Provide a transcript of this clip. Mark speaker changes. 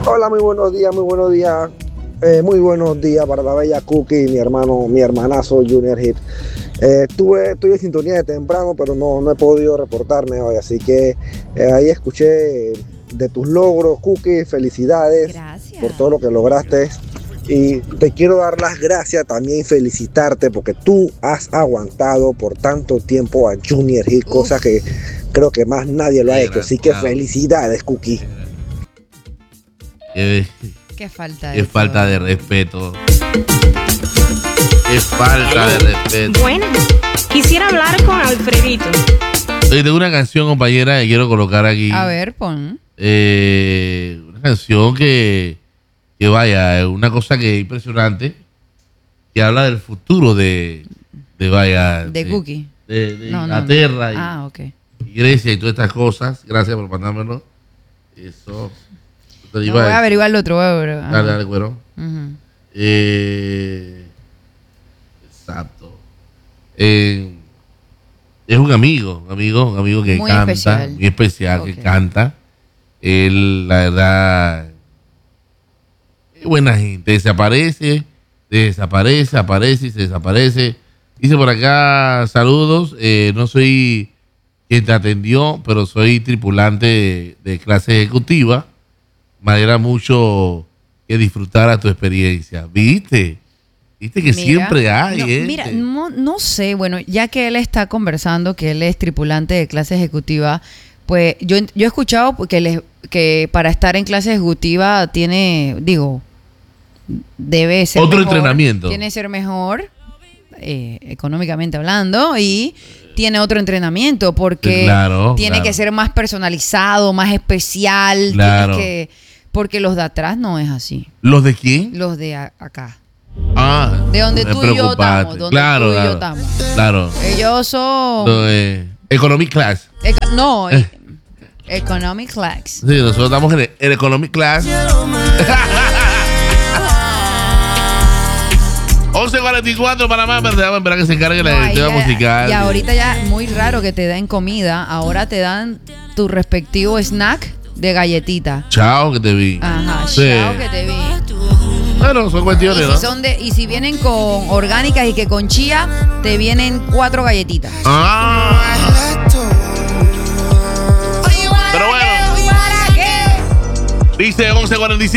Speaker 1: Hola, muy buenos días, muy buenos días. Muy buenos días para la bella Cookie, mi hermanazo Junior Hit. Estoy en sintonía de temprano, pero no he podido reportarme hoy, así que ahí escuché de tus logros, Cookie. Felicidades.
Speaker 2: Gracias
Speaker 1: por todo lo que lograste. Y te quiero dar las gracias también, felicitarte, porque tú has aguantado por tanto tiempo a Junior Hit, cosa que creo que más nadie lo ha hecho. Así que felicidades, Cookie.
Speaker 2: Qué falta
Speaker 3: de falta de respeto. Es falta de respeto.
Speaker 4: Bueno, quisiera hablar con Alfredito.
Speaker 3: Oye, tengo una canción, compañera, que quiero colocar aquí.
Speaker 2: A ver, pon.
Speaker 3: Una canción que vaya, una cosa que es impresionante, que habla del futuro de
Speaker 2: Cookie.
Speaker 3: De Inglaterra.
Speaker 2: No. Ok.
Speaker 3: Y Grecia y todas estas cosas. Gracias por mandármelo. Eso.
Speaker 2: Voy a averiguar lo otro.
Speaker 3: Dale, güero.
Speaker 2: Uh-huh.
Speaker 3: Exacto. Es un amigo que
Speaker 2: muy
Speaker 3: canta,
Speaker 2: especial.
Speaker 3: muy especial,
Speaker 2: Okay.
Speaker 3: que canta. Él, la verdad, es buena gente. Aparece y se desaparece. Dice por acá, saludos. No soy quien te atendió, pero soy tripulante de clase ejecutiva. Me alegra mucho que disfrutara tu experiencia. ¿Viste que siempre hay?
Speaker 2: No sé, bueno, ya que él está conversando, que él es tripulante de clase ejecutiva, pues yo he escuchado que para estar en clase ejecutiva debe ser
Speaker 3: otro
Speaker 2: mejor,
Speaker 3: entrenamiento.
Speaker 2: tiene que ser mejor económicamente hablando, y tiene otro entrenamiento porque tiene que ser más personalizado, más especial.
Speaker 3: Claro.
Speaker 2: Porque los de atrás no es así.
Speaker 3: ¿Los de quién?
Speaker 2: Los de acá.
Speaker 3: De
Speaker 2: donde tú y yo estamos.
Speaker 3: Claro.
Speaker 2: Ellos son...
Speaker 3: Economic class.
Speaker 2: Economic class.
Speaker 3: Sí, nosotros estamos en el economic class. 11:44 Panamá, pero vamos a esperar que se encargue la directiva musical.
Speaker 2: Y ahorita ya muy raro que te den comida. Ahora te dan tu respectivo snack de galletita.
Speaker 3: Chao, que te vi.
Speaker 2: Ajá,
Speaker 3: sí.
Speaker 2: Chao, que te vi.
Speaker 3: Bueno, son cuestiones, ¿no?
Speaker 2: Y si vienen con orgánicas y que con chía, te vienen 4 galletitas.
Speaker 3: Pero bueno. Dice 11:45.